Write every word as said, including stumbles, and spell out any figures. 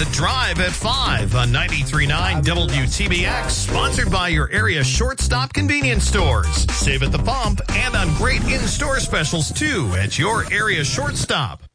The Drive at five on ninety-three point nine W T B X, sponsored by your area shortstop convenience stores. Save at the pump and on great in-store specials, too, at your area shortstop.